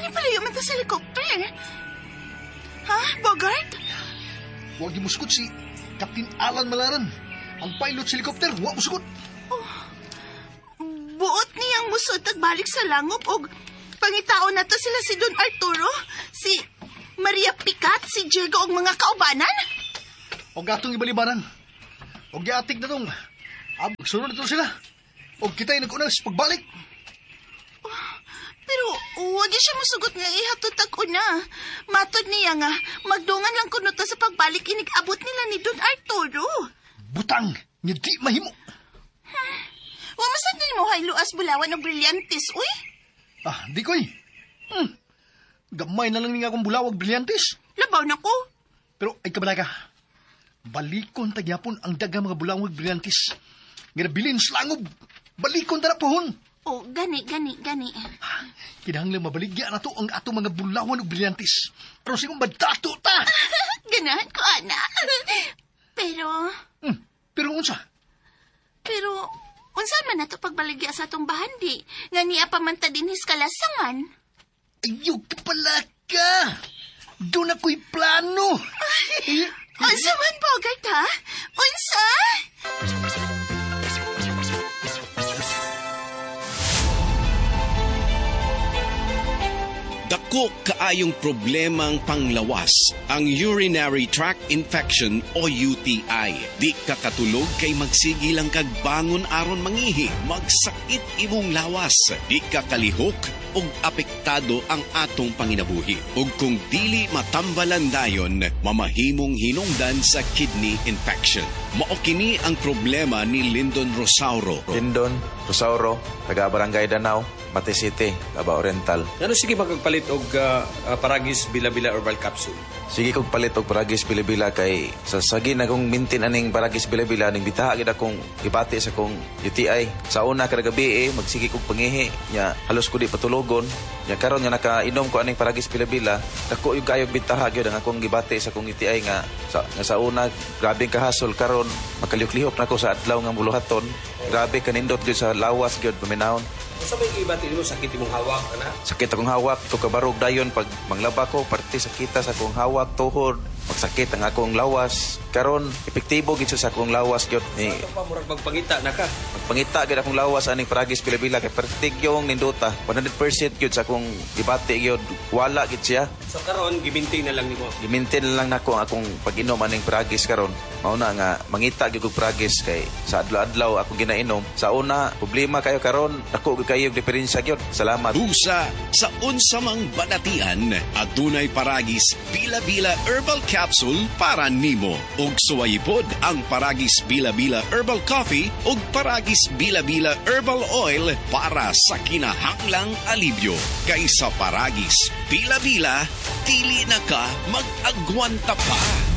Manipalayo man to sa helicopter. Ha, Bogart? Huwag di muskot si Captain Alan Malaran. Ang pilot sa helicopter, huwag muskot. Buot niyang musod tagbalik sa langop og pangitao na to sila si Don Arturo, si Maria Picat, si Diego og mga kaubanan. Og atong ibalibaran. Og giatik na tong sunod na to sila. Og kita'y nag-una sa pagbalik. Pero huwag siya musugot nga ihatutag una. Matod niya nga, magdungan lang kuno to sa pagbalik inig-abot nila ni Don Arturo. Butang, nga di mahimo. Huwag masad na mo hayluas bulawan o brilyantis, uy. Di ko'y. Gamay na lang nga akong bulawag brilyantis. Labaw na ko. Pero ay kabalay ka. Balikon tagyapon ang dagang mga bulawag brilyantis. Nga nabilin sa langob. Balikon ta na pohon. Gani. Kinahanglang mabaligya na to ang ato mga bulawan o brilyantis. Pero sigong badato ta. Ganahan ko, ana. Pero unsa? Pero, unsa man nato pagbaligya sa atong bahandi? Nga niya pamanta din his kalasangan. Ayaw ka pala ka. Doon ako'y plano. Unsa man, Bogart, ha? Unsa? Dako kaayong problemang panglawas ang urinary tract infection o UTI. Di kakatulog kay magsigi lang kag bangon aron mangihi, magsakit imong lawas. Di kakalihok og apektado ang atong panginabuhi. Ug kung dili matambalan dayon, mamahimong hinungdan sa kidney infection. Mao kini ang problema ni Lyndon Rosauro. Lyndon Rosauro, taga Barangay Danau, Mate City, Davao Oriental. Ano sige magpalit og Paragis Bila-Bila Herbal Capsule? Sige kog palit og Paragis Bila-Bila kay sa sagi na kong mintin aning Paragis Bila-Bila ning bitaha gid akong ibati sa kong UTI. Sa una kada gabi magsige kog pangihi nya halos ko di patulogon. Nya karon nga nakainom ko aning Paragis Bila-Bila, dako yung kayog bitaha gyud ang akong gibati sa kong UTI nga sa una grabeng kahasol karon makalihok-lihok na ko sa adlaw nga buluhaton. Grabe kanindot gyud sa lawas gyud paminahon. Sa may ibati mo sakit imong hawak ana? Sakit akong hawak, to kabarog dayon pag manglaba ko, parte sakita sa akong hawak, tuhod, magsakit ang akong lawas. Karon epektibo gid sa akong lawas gyud ni. Ano pa murag magpangita na ka? Magpangita gid akong lawas aning Paragis Bila-Bila kay pertig yung ninduta. 100% gyud sa akong ibati gyud, wala gid siya. So karon gimintin na lang nimo. Gimintin lang nako ang akong pag-inom aning Paragis karon. Mao na nga mangita gyud og Paragis kay sa adlaw-adlaw akong ginainom. Sa una problema kayo karon, dako kayo diferensya gyud. Salamat. Busa sa unsa mang banatian, adunay Paragis Bila-Bila Herbal Capsule para nimo. Ug suwayipod ang Paragis Bila-Bila Herbal Coffee ug Paragis Bila-Bila Herbal Oil para sa kinahanglang alibyo. Kaysa Paragis Bila-Bila, dili na ka mag-agwanta pa.